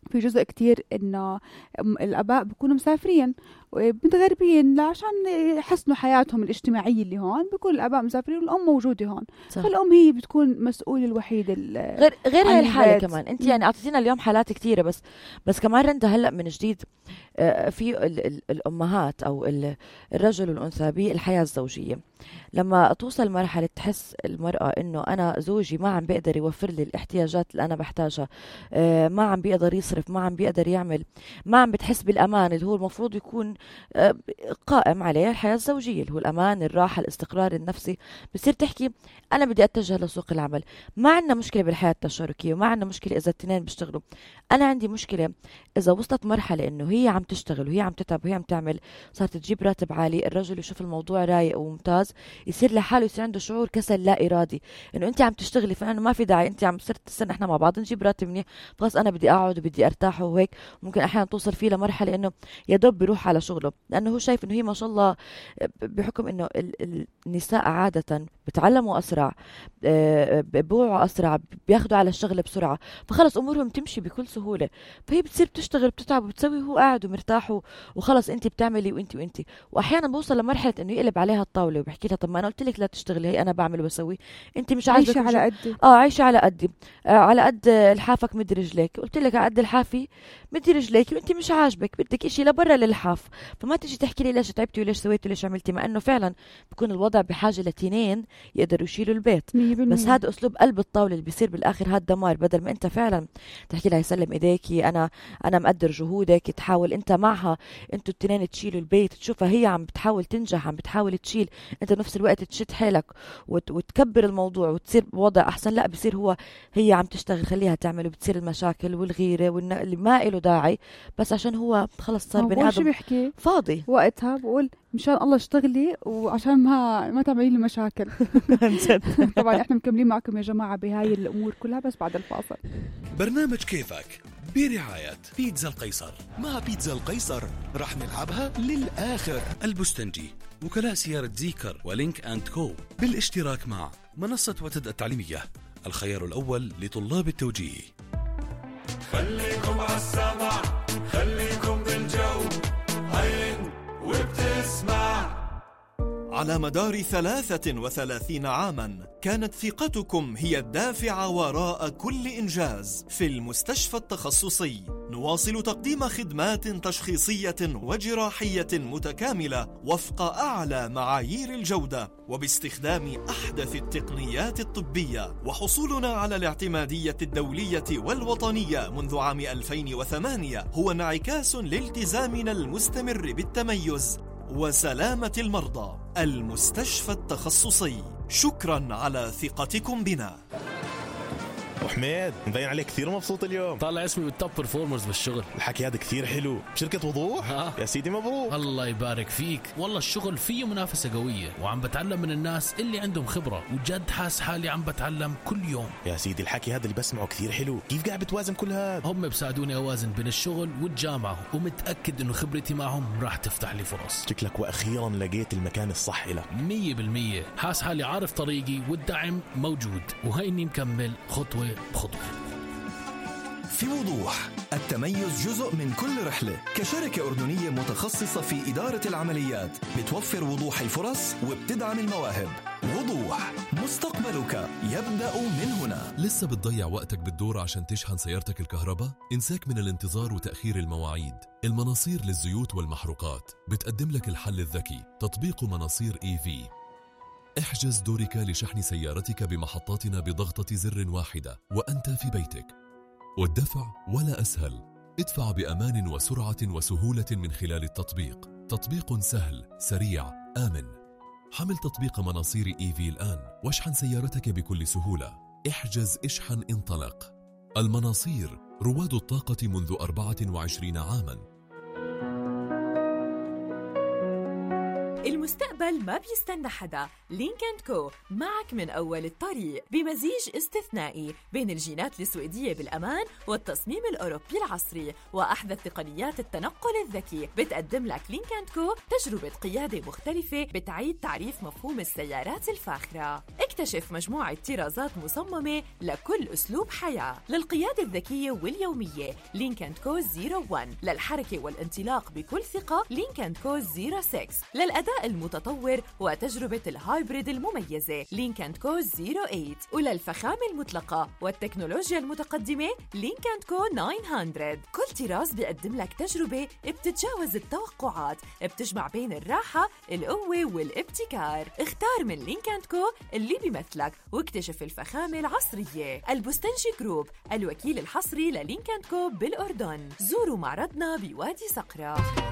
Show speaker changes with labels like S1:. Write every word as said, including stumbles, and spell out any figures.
S1: في جزء كتير إنه الآباء بيكونوا مسافرين متغربين عشان يحسنوا حياتهم الاجتماعية اللي هون، بيكون الآباء مسافرين والأم موجودة هون. صح. فالأم هي بتكون مسؤولة الوحيدة
S2: غير غير هاي الحالة كمان. أنت يعني أعطيتينا اليوم حالات كتيرة، بس بس كمان رندا هلأ من جديد في ال ال الأمهات أو ال الرجل والأنثى بالحياة الزوجية، لما توصل مرحلة تحس المرأة إنه أنا زوجي ما عم بيقدر يوفر لي الاحتياجات اللي أنا بحتاجها، ما عم بيقدر يصرف، ما عم بيقدر يعمل، ما عم بتحس بالأمان اللي هو المفروض يكون قائم عليه الحياة الزوجية، اللي هو الأمان، الراحة، الاستقرار النفسي، بصير تحكي أنا بدي أتجه لسوق العمل. ما عندنا مشكلة بالحياة التشاركية وما عندنا مشكلة إذا التنين بيشتغلوا، أنا عندي مشكلة إذا وصلت مرحلة إنه هي عم تشتغل وهي عم تتعب وهي عم تعمل، صارت تجيب راتب عالي، الرجل يشوف الموضوع رايق وممتاز، يصير لحاله يصير عنده شعور كسل لا إرادي إنه أنت عم تشتغلي، فأنا ما في داعي، أنت عم صرت تستنى إحنا مع بعض نجيب راتب منيح، خلاص أنا بدي أقعد وبدي أرتاح وهيك. ممكن أحيانا توصل فيه لمرحلة إنه يا دوب بيروح على شغله، لأنه هو شايف إنه هي ما شاء الله بحكم إنه النساء عادة بتعلموا أسرع، بيبوعوا أسرع، بياخدوا على الشغل بسرعة، فخلص أمورهم تمشي بكل سهولة، فهي بتصير بتشتغل بتتعب وبتسوي هو قاعد ومرتاح وخلص أنت بتعملي وأنت وأنت وأحيانا بوصل لمرحلة إنه يقلب عليها الطاولة وبحكي لها طب ما أنا قلت لك لا تشتغلي، هي أنا بعمل وبسوي، أنت مش عايزة
S1: عايشة على قدي.
S2: آه عايشة على قدي، آه على قد الحافك مد رجليك، قلت لك على قد الحافي مد رجليك وأنت مش عاجبك، بدك إشي لبرا للحاف، فما تيجي تحكي لي ليش تعبتي وليش سويتي وليش عملتي، مع إنه فعلا بكون الوضع بحاجة لتنين يقدروا يشيلوا البيت. بس هذا أسلوب قلب الطاولة اللي بيصير بالآخر هذا دمار، بدل ما أنت فعلا تحكي لها يسلم إيديكي، أنا أنا مقدر جهودك، تحاول أنت معها أنتوا التنين تشيلوا البيت، تشوفها هي عم بتحاول تنجح، عم بتحاول تشيل، أنت بنفس الوقت تشد حيلك وت... وتكبر الموضوع وتصير بوضع أحسن. لا بصير هو هي عم تشتغل خليها تعمل، وبتصير المشاكل والغيرة والن... اللي ما له داعي، بس عشان هو خلص صار بني آدم فاضي
S1: وقتها بقول مشان الله اشتغلي وعشان ما ما تعملي لي مشاكل. طبعا احنا مكملين معكم يا جماعة بهاي الأمور كلها بس بعد الفاصل.
S3: برنامج كيفك برعاية بيتزا القيصر. مع بيتزا القيصر رح نلعبها للآخر. البستنجي، وكلاء سيارة زيكر ولينك أند كو، بالاشتراك مع منصة وتد التعليمية، الخيار الأول لطلاب التوجيه.
S4: خليكم عالسمع، خليكم بالجو، عين وبتسمع.
S5: على مدار ثلاثة وثلاثين عاماً كانت ثقتكم هي الدافع وراء كل إنجاز. في المستشفى التخصصي نواصل تقديم خدمات تشخيصية وجراحية متكاملة وفق أعلى معايير الجودة وباستخدام أحدث التقنيات الطبية، وحصولنا على الاعتمادية الدولية والوطنية منذ عام ألفين وثمانية هو انعكاس لالتزامنا المستمر بالتميز وسلامة المرضى. المستشفى التخصصي، شكرا على ثقتكم بنا.
S6: وحميد مبين عليك كثير مبسوط اليوم،
S7: طالع اسمي بالتوب برفورمرز بالشغل.
S6: الحكي هذا كثير حلو، بشركة وضوح.
S7: ها؟
S6: يا سيدي مبروك.
S7: الله يبارك فيك، والله الشغل فيه منافسة قوية وعم بتعلم من الناس اللي عندهم خبرة، وجد حاس حالي عم بتعلم كل يوم.
S6: يا سيدي الحكي هذا اللي بسمعه كثير حلو، كيف قاعد بتوازن كل هذا؟
S7: هم بساعدوني أوازن بين الشغل والجامعة، ومتأكد إنه خبرتي معهم راح تفتح لي فرص.
S6: شكلك وأخيرا لقيت المكان الصح لك.
S7: مية بالمية حاس حالي عارف طريقي والدعم موجود، وهيني مكمل خطوة بخطوة.
S5: في وضوح، التميز جزء من كل رحلة. كشركة أردنية متخصصة في إدارة العمليات بتوفر وضوح الفرص وبتدعم المواهب. وضوح، مستقبلك يبدأ من هنا.
S8: لسه بتضيع وقتك بالدور عشان تشحن سيارتك الكهرباء؟ انساك من الانتظار وتأخير المواعيد. المناصير للزيوت والمحروقات بتقدم لك الحل الذكي، تطبيق مناصير إي في. احجز دورك لشحن سيارتك بمحطاتنا بضغطة زر واحدة وأنت في بيتك. والدفع ولا أسهل، ادفع بأمان وسرعة وسهولة من خلال التطبيق. تطبيق سهل، سريع، آمن. حمل تطبيق مناصير إي في الآن واشحن سيارتك بكل سهولة. احجز، اشحن، انطلق. المناصير، رواد الطاقة منذ أربعة وعشرين عاماً.
S9: المستقبل الأول ما بيستنى حدا. لينك أند كو معك من أول الطريق بمزيج استثنائي بين الجينات السويدية بالأمان والتصميم الأوروبي العصري وأحدث تقنيات التنقل الذكي. بتقدم لك لينك أند كو تجربة قيادة مختلفة بتعيد تعريف مفهوم السيارات الفاخرة. اكتشف مجموعة طرازات مصممة لكل أسلوب حياة. للقيادة الذكية واليومية لينك أند كو صفر واحد، للحركة والانطلاق بكل ثقة لينك أند كو صفر ستة، للأداء المتطور وتجربة الهايبريد المميزة لينك أند كو صفر ثمانية، وللفخامة المطلقة والتكنولوجيا المتقدمة لينك أند كو تسعمية. كل طراز بيقدم لك تجربة بتتجاوز التوقعات، بتجمع بين الراحة، القوة والابتكار. اختار من لينك أند كو اللي بيمثلك واكتشف الفخامة العصرية. البستنجي جروب، الوكيل الحصري للينك أند كو بالأردن. زوروا معرضنا بوادي صقرة.